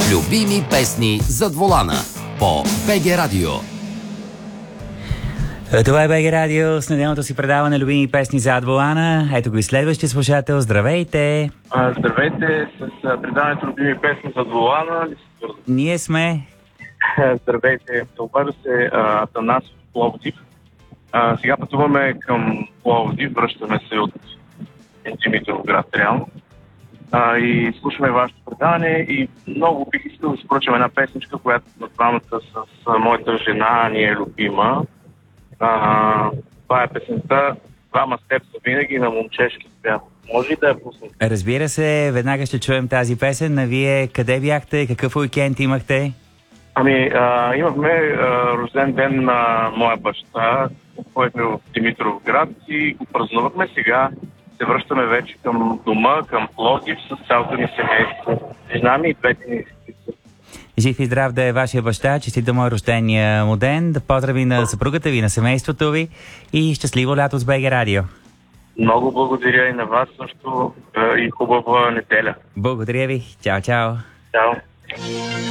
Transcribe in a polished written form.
Любими песни зад волана по БГ Радио. Това е БГ Радио с неделното си предаване Любими песни зад волана. Ето го и следващия слушател. Здравейте! Здравейте, с предаването Любими песни зад волана. Ние сме. Здравейте, обажда се Атанас в Пловдив. Сега пътуваме към Пловдив, връщаме се от Димитровград реално. И слушаме вашето предаване и много бих искал да споръчам една песничка, която на двамата с моята жена ни е любима. Това е песента "Двама с теб са винаги" на Момчешки свят. Може ли да я пуснем? Разбира се, веднага ще чуем тази песен. А вие къде бяхте? Какъв уикенд имахте? Имахме рожден ден на моя баща, който е в Димитровград и го празнувахме. Сега се връщаме вече към дома, към Пловдив с цялото ни семейство. Жена ми и двете ни. Жив и здрав да е вашия баща, честит да му е рождения му ден, да поздрави на съпругата ви, на семейството ви и щастливо лято с БГ Радио. Много благодаря и на вас също и хубава неделя. Благодаря ви. Чао, чао. Чао.